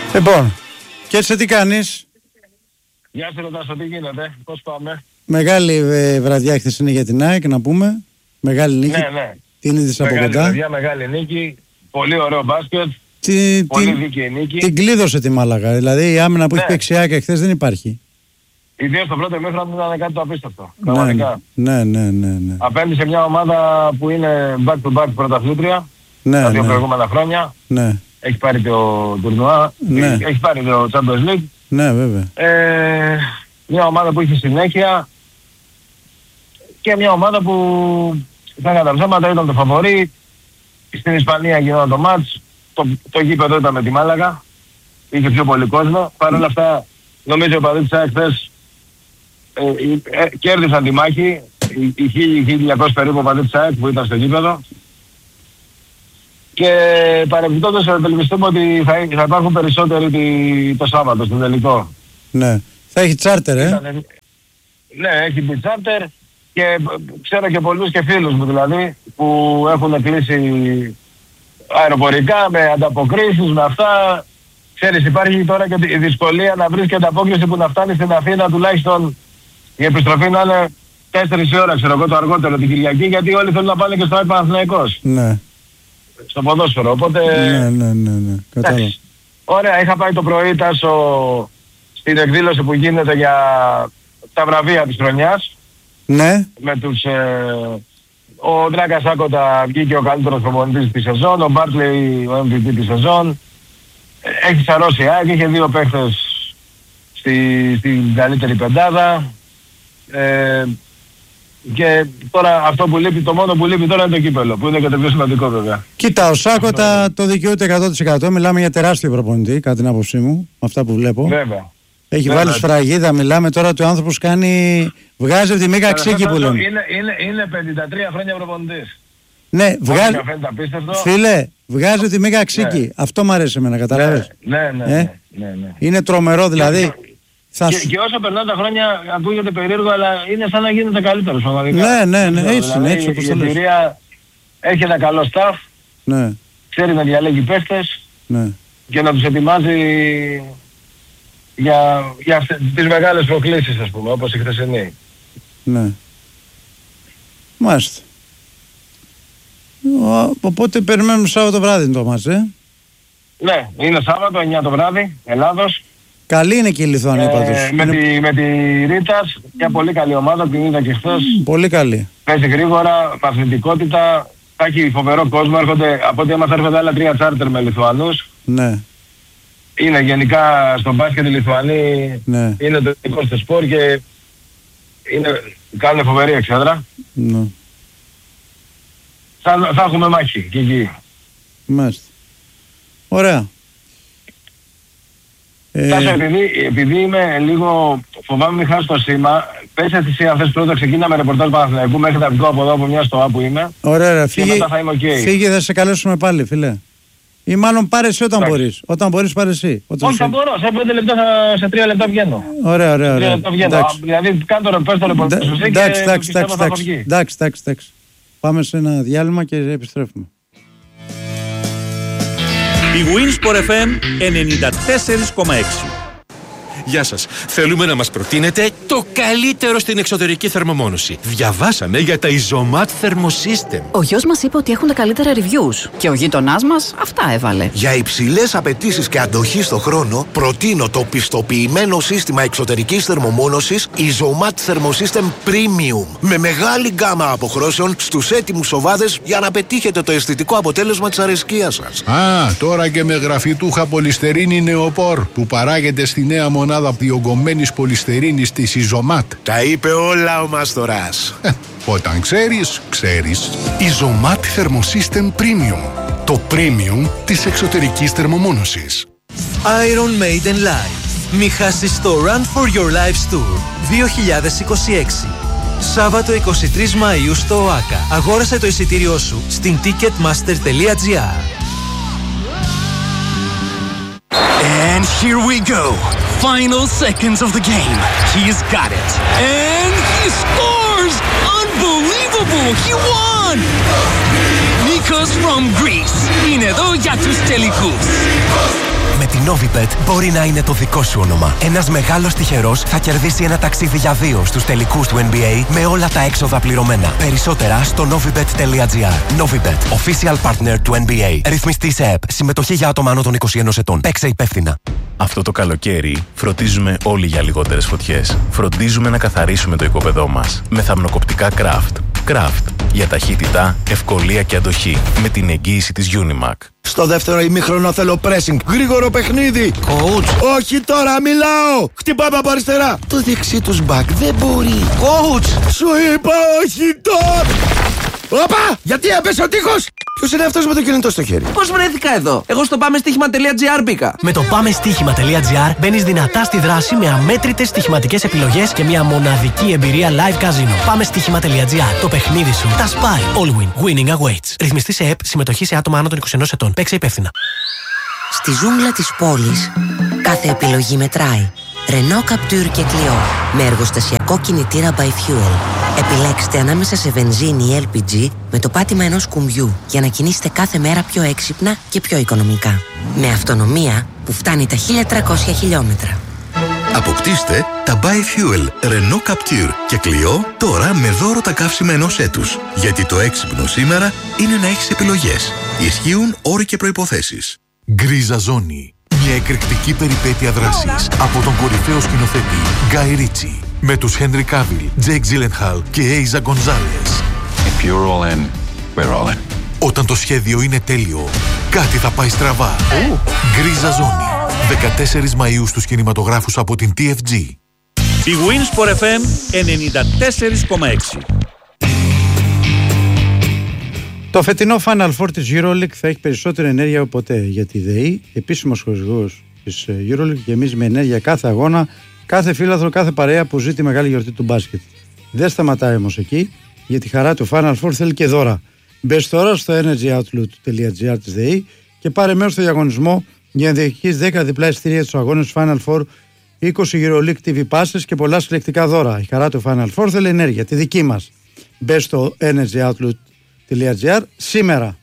Λοιπόν, και έτσι τι κάνεις? Γεια σας Ρωτάσο, τι γίνεται, πώς πάμε? Μεγάλη βραδιά χθες είναι για την ΑΕΚ, να πούμε. Μεγάλη νίκη. Ναι. Την είδες από κοντά. Βραδιά, μεγάλη νίκη, πολύ ωραίο μπάσκετ, πολύ δίκαιη νίκη. Την κλείδωσε τη Μάλαγα, δηλαδή η άμυνα που έχει παίξει η ΑΕΚ χθες δεν υπάρχει. Ιδίως στο πρώτο ημίχρονο ήταν κάτι το απίστευτο. Ναι. Απέναντι σε μια ομάδα που είναι back-to-back πρωταθλήτρια τα δύο προηγούμενα χρόνια. Ναι. Έχει πάρει το τουρνουά, έχει πάρει το Champions League. Ναι, βέβαια. Μια ομάδα που έχει συνέχεια και μια ομάδα που ήταν κατά ψέματα, ήταν το φαβορί. Στην Ισπανία γινόταν το μάτς, το γήπεδο ήταν με τη Μάλαγα, είχε πιο πολύ κόσμο. Παρ' όλα αυτά νομίζω οι παδί της ΑΕΚ χθες κέρδισαν τη μάχη, οι 1.200 περίπου παδί της ΑΕΚ που ήταν στο γήπεδο. Και παρεμπιπτόντως ευελπιστούμε ότι θα υπάρχουν περισσότεροι το Σάββατο στο τελικό. Ναι. Θα έχει τσάρτερ, Ναι, έχει μπει τσάρτερ και ξέρω και πολλούς και φίλους μου δηλαδή που έχουν κλείσει αεροπορικά με ανταποκρίσεις, με αυτά. Ξέρεις, υπάρχει τώρα και η δυσκολία να βρεις και ανταπόκριση που να φτάνει στην Αθήνα τουλάχιστον η επιστροφή να είναι 4 ώρα, ξέρω εγώ, το αργότερο την Κυριακή, γιατί όλοι θέλουν να πάνε και στο Άι Παναθηναϊκός. Ναι. Στο ποδόσφαιρο, οπότε... Ναι, κατάλαβα. Ωραία, είχα πάει το πρωί Τάσο στην εκδήλωση που γίνεται για τα βραβεία της χρονιάς. Ναι. Με τους... ο Ντράκας Άκοτα βγήκε ο καλύτερος προπονητής της σεζόν, ο Μπάρτλεϊ ο MVP της σεζόν. Έχει σαρώσει ΑΕΚ, είχε 2 παίχτες στην καλύτερη πεντάδα. Και τώρα αυτό που λείπει, το μόνο που λείπει τώρα είναι το κύπελλο, που είναι και το πιο σημαντικό βέβαια. Κοίτα, ο Σάκοτα το δικαιούται 100%. Μιλάμε για τεράστιο προπονητή, κατά την άποψή μου, με αυτά που βλέπω. Βέβαια. Έχει βάλει σφραγίδα, μιλάμε τώρα ότι ο άνθρωπος κάνει... βγάζει από τη Μέγα Ξύκη που λέμε. Είναι 53 χρόνια προπονητής. Ναι, βγάζει... Φίλε, βγάζει από τη Μέγα Ξύκη. Αυτό μου αρέσει εμένα, καταλάβες. Ναι. Είναι τρομερό δηλαδή. Και όσο περνάνε τα χρόνια ακούγεται περίεργο, αλλά είναι σαν να γίνεται καλύτερος πραγματικά. Ναι, έτσι όπως το λες. Η εταιρεία έχει ένα καλό staff, ξέρει να διαλέγει παίχτες και να τους ετοιμάζει για τις μεγάλες προκλήσεις, ας πούμε, όπως η χθεσινή. Ναι. Μάλιστα. Οπότε περιμένουμε Σάββατο βράδυ το μας, Ναι, είναι Σάββατο, 9 το βράδυ, Ελλάδος. Καλή είναι και η Λιθουανία πάντως. Με τη Ρίτας, μια πολύ καλή ομάδα, την είδα και χθες. Πολύ καλή. Παίζει γρήγορα, παθητικότητα, θα έχει φοβερό κόσμο, έρχονται, από ό,τι έμαθα έρχονται άλλα 3 τσάρτερ με Λιθουανούς. Ναι. Είναι γενικά στον μπάσκετ οι Λιθουανοί, είναι το δικό στο σπορ και κάνουν φοβερή εξέδρα. Ναι. Θα έχουμε μάχη και εκεί. Μάλιστα. Ωραία. Τάσο, επειδή είμαι λίγο, φοβάμαι μην χάσω το σήμα, πες εσύ αν θες πρώτα ξεκίναμε ρεπορτάζ Παναθηναϊκού μέχρι να βγω από εδώ από μια στο που είμαι. Ωραία, φύγε, θα σε καλέσουμε πάλι, φίλε. Ή μάλλον πάρε εσύ όταν μπορείς. Όταν μπορείς πάρε εσύ. Όχι, θα μπορώ, σε 5 λεπτά, σε 3 λεπτά βγαίνω. Ωραία. 3 λεπτά βγαίνω. Δηλαδή κάνω το ρεπορτάζ σου και πιστεύω θα βγει. Εντάξει. Πάμε σε ένα διάλειμμα και επιστρέφουμε. Η Winsport FM 94,6. Γεια σας. Θέλουμε να μας προτείνετε το καλύτερο στην εξωτερική θερμομόνωση. Διαβάσαμε για τα Isomat Thermosystem. Ο γιος μας είπε ότι έχουν τα καλύτερα reviews και ο γείτονάς μας αυτά έβαλε. Για υψηλές απαιτήσεις και αντοχή στο χρόνο, προτείνω το πιστοποιημένο σύστημα εξωτερικής θερμομόνωσης Isomat Thermosystem Premium. Με μεγάλη γκάμα αποχρώσεων στους έτοιμους οβάδες για να πετύχετε το αισθητικό αποτέλεσμα της αρεσκίας σας. Τώρα και με γραφιτούχα πολυστερίνη νεοπόρ που παράγεται στη νέα μονάδα διογκωμένης πολυστερίνης της Isomat. Τα είπε όλα ο Μάστορας. Όταν ξέρεις. Isomat Thermosystem Premium. Το premium της εξωτερικής θερμομόνωσης. Iron Maiden Live. Μη χάσεις το Run for Your Lives Tour 2026. Σάββατο 23 Μαΐου στο ΟΑΚΑ. Αγόρασε το εισιτήριό σου στην ticketmaster.gr. And here we go. Final seconds of the game. He's got it. And he scores! Unbelievable! He won! Nikos from Greece. Είναι εδώ για τους τελικούς. Με την Novibet μπορεί να είναι το δικό σου όνομα. Ένας μεγάλος τυχερός θα κερδίσει ένα ταξίδι για 2 στους τελικούς του NBA με όλα τα έξοδα πληρωμένα. Περισσότερα στο novibet.gr. Novibet, official partner του NBA. Ρυθμιστή σε ΕΠ. Συμμετοχή για άτομα άνω των 21 ετών. Παίξε υπεύθυνα. Αυτό το καλοκαίρι φροντίζουμε όλοι για λιγότερες φωτιές. Φροντίζουμε να καθαρίσουμε το οικόπεδό μας με θαμνοκοπτικά Craft. Craft. Για ταχύτητα, ευκολία και αντοχή. Με την εγγύηση της Unimac. Στο δεύτερο ημίχρονο θέλω pressing. Γρήγορο παιχνίδι. Coach. Όχι τώρα, μιλάω. Χτυπάμε από αριστερά. Το δεξί τους back δεν μπορεί. Coach. Σου είπα όχι τώρα. Όπα! Γιατί έπεσε ο τείχος! Ποιος είναι αυτός με το κινητό στο χέρι? Πώς βρέθηκα εδώ? Εγώ στο πάμεστοίχημα.gr μπήκα. Με το πάμεστοίχημα.gr μπαίνεις δυνατά στη δράση με αμέτρητες στοιχηματικές επιλογές και μια μοναδική εμπειρία live casino. Πάμεστοίχημα.gr. Το παιχνίδι σου τα σπάει. All win. Winning awaits. Ρυθμιστή σε ΕΠ. Συμμετοχή σε άτομα άνω των 21 ετών. Παίξε υπεύθυνα. Στη ζούγκλα της πόλης, κάθε επιλογή μετράει. Renault Captur και Clio με εργοστασιακό κινητήρα by Fuel. Επιλέξτε ανάμεσα σε βενζίνη ή LPG με το πάτημα ενός κουμπιού για να κινήσετε κάθε μέρα πιο έξυπνα και πιο οικονομικά. Με αυτονομία που φτάνει τα 1300 χιλιόμετρα. Αποκτήστε τα by Fuel Renault Captur και Clio τώρα με δώρο τα καύσιμα ενός έτους. Γιατί το έξυπνο σήμερα είναι να έχεις επιλογές. Ισχύουν όροι και προϋποθέσεις. Γκρίζα Ζώνη. Μια εκρηκτική περιπέτεια δράσης από τον κορυφαίο σκηνοθέτη Γκάι Ρίτσι με τους Henry Cavill, Jake Gyllenhaal και Eiza Gonzalez. If you're all in, we're all in. Όταν το σχέδιο είναι τέλειο, κάτι θα πάει στραβά. Γκρίζα Ζώνη. 14 Μαΐου στους κινηματογράφους από την TFG. Η Winsport FM 94,6. Το φετινό Final Four της EuroLeague θα έχει περισσότερη ενέργεια από ποτέ, γιατί η ΔΕΗ, επίσημος χορηγός της EuroLeague, γεμίζει με ενέργεια κάθε αγώνα, κάθε φίλαθρο, κάθε παρέα που ζει τη μεγάλη γιορτή του μπάσκετ. Δεν σταματάει όμως εκεί, γιατί η χαρά του Final Four θέλει και δώρα. Μπες τώρα στο energyoutlook.gr της ΔΕΗ και πάρε μέρος στο διαγωνισμό για να διεκδικείς 10 διπλά εισιτήρια στους αγώνες Final Four, 20 EuroLeague TV passes και πολλά συλλεκτικά δώρα. Η χαρά του Final Four θέλει ενέργεια, τη δική μας. Μπες στο energyoutlook.gr σήμερα.